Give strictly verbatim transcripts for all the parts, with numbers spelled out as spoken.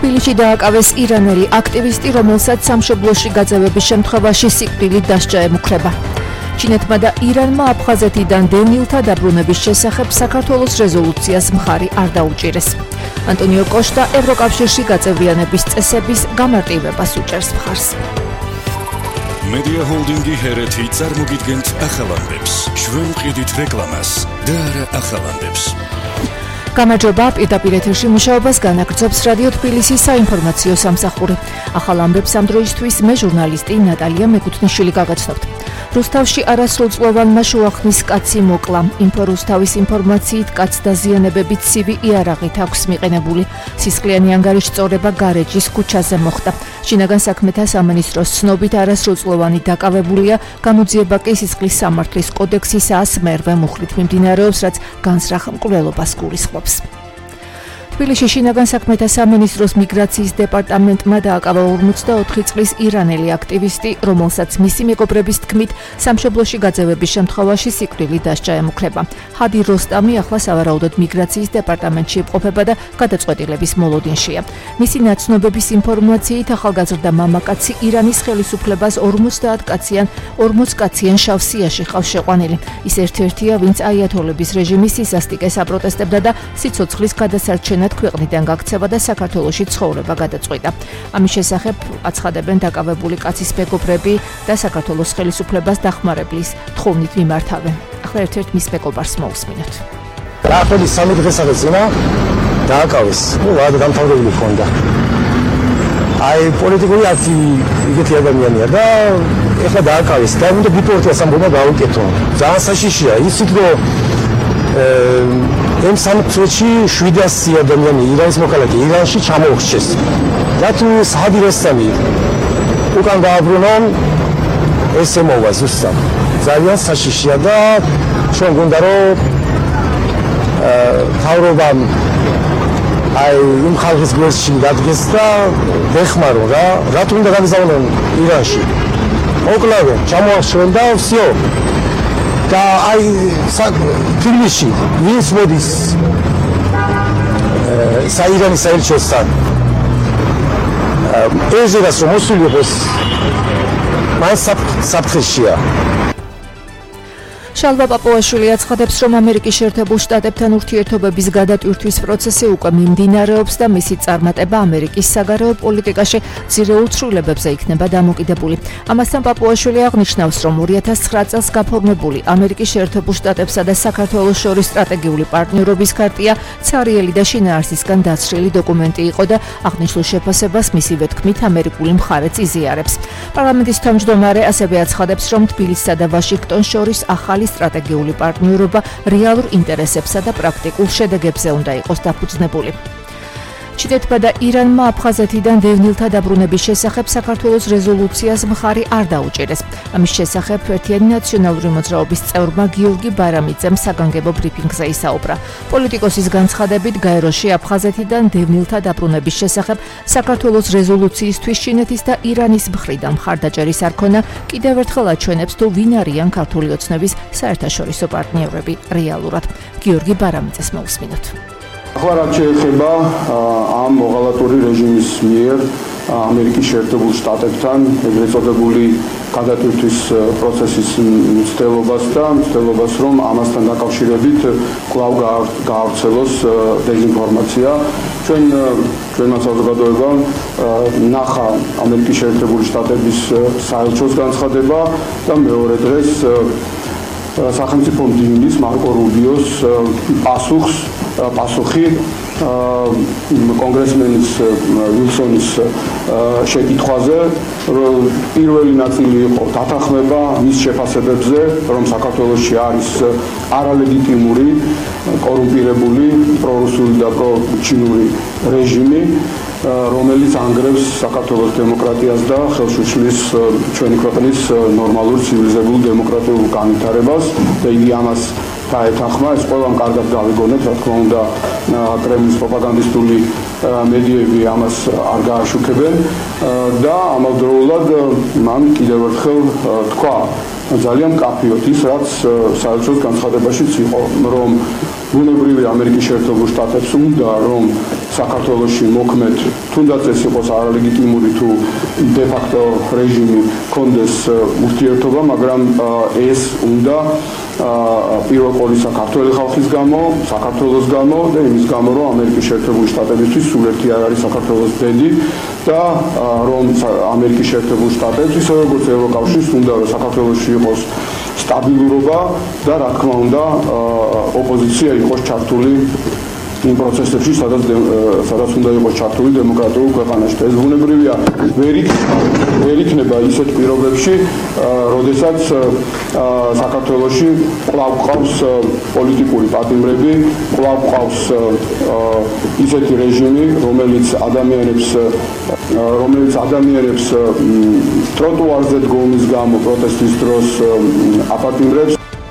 თბილისში დააკავეს ირანელი აქტივისტი, რომელსაც სამშობლოში გაძევების შემთხვევაში სიკვდილით დასჯა ემუქრება. ჩინეთმა და ირანმა აფხაზეთიდან დევნილთა დაბრუნების შესახებ საქართველოს რეზოლუციას მხარი არ დაუჭირეს. ანტონიო კოშტა ევროკავშირში გაწევრიანების წესების გამარტივებას უჭერს მხარს. Media Holding-ი ჰერეთი წარმოგიდგენთ ახალამდებს. ჩვენ ვყიდით რეკლამას და არა ახალამდებს. გამარჯობა, პირდაპირ ეთერში მუშაობას განაგრძობს რადიო თბილისის საინფორმაციო სამსახური. ახალ ამბებს ამ დროისთვის მე ჟურნალისტი ნატალია მეკუთვნიშვილი გაგაცნობთ. რუსთავში არასრულწლოვანმა შუახნის კაცი მოკლა. ინფო რუსთავის ინფორმაციით კაცს დაზიანებებით ცივი იარაღით აქვს მიყენებული. სისხლიანი ანგარიშწორება გარეჯის ქუჩაზე მოხდა. შინაგან საქმეთა სამინისტროს ცნობით არასრულწლოვანი დაკავებულია, გამოძიება კი სისხლის სამართლის კოდექსისაა მერვე მუხლით მიმდინარეობს, რაც განსრახ მკვლელობას გულისხმობს. თბილისში შინაგან საქმეთა სამინისტროს მიგრაციის დეპარტამენტმა დააკავა ორმოცდაოთხი წლის ირანელი აქტივისტი, რომელსაც მისი მეგობრების თქმით სამშობლოში გაძევების შემთხვევაში სიკვდილით დასჯა ემუქრება. ჰადი როსტამი ახლა სავარაუდოდ მიგრაციის დეპარტამენტში იმყოფება და გადაწყვეტილების მოლოდინშია. მისი ნაცნობების ინფორმაციით ახალგაზრდა მამაკაცი ირანის ხელისუფლებას ორმოცდაათკაციან ორმოცკაციან შავ სიაში ყავს შეყვანილი. ის ერთ-ერთია, ვინც აიათოლების რეჟიმის სისასტიკეს აპროტესტებდა და სიცოცხლის გადასარჩენად ქვეყნიდან გაქცევა და საქართველოში ცხოვრება გადაწყვიტა. ამის შესახებ აცხადებენ დაკავებული კაცის მეგობრები და საქართველოს ხელისუფლებას დახმარებლის თხოვნით მიმართავენ. ახლა ერთ-ერთ მის მეგობარს მოусმინოთ. რაფერი სამი დღესაა წინა დააკავეს. ნუ ვადა დამთავრებული ჰქონდა. აი პოლიტიკური აქტი იგეთი ადამიანია და ეხლა დააკავეს და უნდა დიპორტიას ამბობა გაუკეთო. ძალიან საშიშია ისიც რომ იმ სამწუხარში შვიდასი ადამიანი ირანის მოქალაქე ირანში ჩამოუხჩეს. და თუ ჰადი როსტამი უკან დააბრუნონ ესე მოვა ზუსტად. ძალიან საშიშია და ჩვენ გვინდა რომ თავრობამ აი იმ ხალხის გვერდში დადგეს და დეხმარონ რა, რა თუ უნდა გამიზავნონ ირანში. მოკლავენ, ჩამოაშვენ და всё. და აი თბილისში ვინც მოდის საირანის საელჩოსთან ეზერას რომ მოსული იყოს მას საფრთხეშია. შალვა პაპუაშვილი აცხადებს, რომ ამერიკის შეერთებულ შტატებთან ურთიერთობების გადატვირთვის პროცესი უკვე მიმდინარეობს და მისი წარმატება ამერიკის საგარეო პოლიტიკაში ძირეულ ცვლილებებზე იქნება დამოკიდებული. ამასთან პაპუაშვილი აღნიშნავს, რომ ორი ათას ცხრა წელს გაფორმებული ამერიკის შეერთებულ შტატებსა და საქართველოს შორის სტრატეგიული პარტნიორობის ქარტია ცარიელი და შინაარსისგან დაცხრილი დოკუმენტი იყო და აღნიშნულ შეფასებას მისივე თქმით ამერიკული მხარეც იზიარებს. პარლამენტის თავმჯდომარე ასევე აცხადებს, რომ თბილისსა და ვაშინგტონს შორის ახალი სტრატეგიული პარტნიორობა რეალურ ინტერესებსა და პრაქტიკულ შედეგებზე უნდა იყოს დაფუძნებული. ჩინეთმა და ირანმა აფხაზეთიდან დევნილთა დაბრუნების შესახებ საქართველოს რეზოლუციას მხარი არ დაუჭირეს. ამის შესახებ ერთიანი ნაციონალური მოძრაობის წევრმა გიორგი ბარამიძემ საგანგებო ბრიფინგზე ისაუბრა. პოლიტიკოსის განცხადებით, გაეროში აფხაზეთიდან დევნილთა დაბრუნების შესახებ საქართველოს რეზოლუციისთვის ჩინეთის და ირანის მხრიდან მხარდაჭერის არ ქონა, კიდევ ერთხელ აჩვენებს, თუ ვინ არიან ქართული ოცნების საერთაშორისო პარტნიორები რეალურად. გიორგი ბარამიძეს მოусმინოთ. ახლა რაც შეეხება ამ მოღალატური რეჟიმის მიერ ამერიკის შეერთებულ შტატებთან ეგრეთ წოდებული გადატვირთვის პროცესის მცდელობას და მცდელობას, რომ ამასთან დაკავშირებით კვლავ გაავრცელოს დეзинფორმაცია. ჩვენ ჩვენმა საზოგადოებამ ნახა ამერიკის შეერთებული შტატების საელჩოს განცხადება და მეორე დღეს სახელმწიფო მდივნის მარკო რუბიოს პასუხს პასუხი კონგრესმენის ვილსონის შეკითხვაზე, რომ პირველი ნაწილი იყო დათანხმება მის შეფასებებზე, რომ საქართველოში არის არალეგიტიმური, კორუმპირებული, პრორუსული და პროჩინური რეჟიმი, რომელიც ანგრევს საქართველოს დემოკრატიას და ხელშუშლის ჩვენი ქვეყნის ნორმალურ ცივილიზებულ დემოკრატიულ განვითარებას და იგი ამას დაეთანხმა. ეს ყველამ კარგად გავიგონეთ, რა თქმა უნდა, კრემლის პროპაგანდისტული მედიები ამას არ გააშუქებენ და ამავდროულად მან კიდევ ერთხელ თქვა ძალიან მკაფიოდ ის, რაც საელჩოს განცხადებაშიც იყო, რომ ბუნებრივი ამერიკის შეერთებულ შტატებს უნდა რომ საქართველოში მოქმედ თუნდაც ეს იყოს არალეგიტიმური თუ დე-ფაქტო რეჟიმი კონდეს ურთიერთობა, მაგრამ ეს უნდა პირველ ყოვლისა ქართველი ხალხის გამო, საქართველოს გამო და იმის გამო, რომ ამერიკის შეერთებული შტატებისთვის სულ ერთი არ არის საქართველოს ბედი და რომ ამერიკის შეერთებულ შტატებს ისე როგორც ევროკავშირს უნდა რომ საქართველოში იყოს სტაბილურობა და რა თქმა უნდა ოპოზიცია იყოს ჩართული იმ პროცესებში, სადაც სადაც უნდა იყოს ჩართული დემოკრატიულ ქვეყანაში. ეს ბუნებრივია ვერ ვერ იქნება ისეთ პირობებში, როდესაც საქართველოში კვლავ ყავს პოლიტიკური პატიმრები, კვლავ ყავს ისეთი რეჟიმი, რომელიც ადამიანებს რომელიც ადამიანებს ტროტუარზე დგომის გამო პროტესტის დროს აპატიმრებს.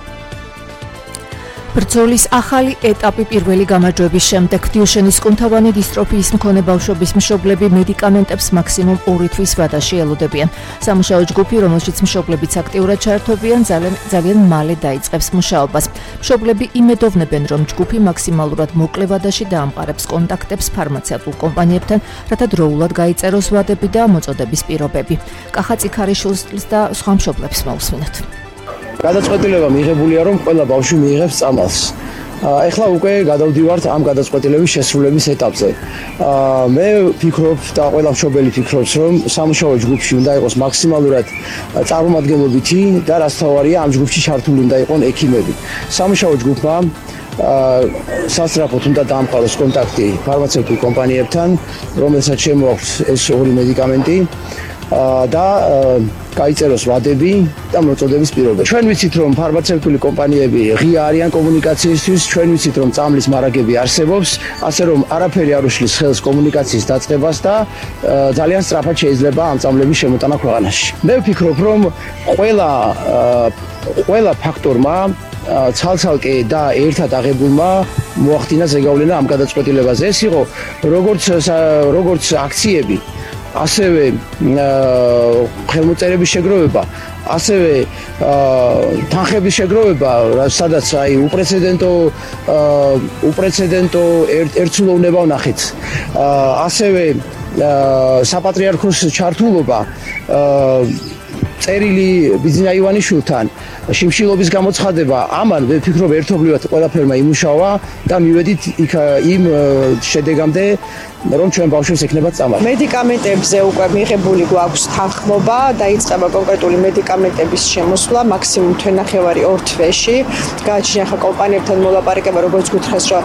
ბრძოლის ახალი ეტაპი პირველი გამარჯვების შემდეგ დიუშენის კუნთოვანი დისტროფიის მქონე ბავშვების მშობლები მედიკამენტებს მაქსიმუმ ორი თვის ვადაში ელოდებიან. სამუშაო ჯგუფი, რომელშიც მშობლებიც აქტიურად ჩართობიან, ძალიან ძალიან მალე დაიწყებს მუშაობას. მშობლები იმედოვნებენ, რომ ჯგუფი მაქსიმალურად მოკლე ვადაში დაამყარებს კონტაქტებს ფარმაცევტულ კომპანიებთან, რათა დროულად გაიწეროს ვადები და მოწოდების პირობები. კახა ციქარიშვილს და სხვა მშობლებს მოусმინოთ. გადაწყვეტილება მიღებულია, რომ ყველა ბავშვი მიიღებს წამალს. ეხლა უკვე გადავდივართ ამ გადაწყვეტილების შესრულების ეტაპზე. მე ვფიქრობ და ყველა მშობელი ფიქრობს, რომ სამუშაო ჯგუფში უნდა იყოს მაქსიმალურად წარმომადგენლობითი და რაც თავარია, ამ ჯგუფში ჩართული უნდა იყვნენ ექიმები. სამუშაო ჯგუფმა სასწრაფოდ უნდა დაამყაროს კონტაქტი ფარმაცევტულ კომპანიებთან, რომელსაც შემოაქვს ეს ორი მედიკამენტი და გაიწეროს ვადები და მოწოდების პირობები. ჩვენ ვიცით, რომ ფარმაცევტული კომპანიები ღია არიან კომუნიკაციისთვის, ჩვენ ვიცით, რომ წამლის მარაგები არსებობს, ასე რომ არაფერი არ უშლის ხელს კომუნიკაციის დაწყებას და ძალიან სწრაფად შეიძლება ამ წამლების შემოტანა ქვეყანაში. მე ვფიქრობ, რომ ყველა ყველა ფაქტორმა ცალ-ცალკე და ერთად აღებულმა მოახდინა ზეგავლენა ამ გადაწყვეტილებაზე. ეს იყო როგორც როგორც აქციები, ასევე ხელმოწერების შეგროვება, ასევე თანხების შეგროვება, სადაც აი უპრეცედენტო უპრეცედენტო ერთსულოვნება ვნახეთ. ასევე საპატრიარქოს ჩართულობა წერილი ბიძინა ივანიშვილთან, შიმშილობის გამოცხადება, ამან მე ვფიქრობ ერთობლივად ყველაფერმა იმუშავა და მივედით იქ იმ შედეგამდე, რომ ჩვენ ბავშვებს ექნება წამალი. მედიკამენტებზე უკვე მიღებული გვაქვს თანხმობა, დაიწყება კონკრეტული მედიკამენტების შემოსვლა მაქსიმუმ თვენახევარი ორ თვეში. გააჩნია ხა კომპანიებთან მოლაპარაკება, როგორც გითხრეს, რომ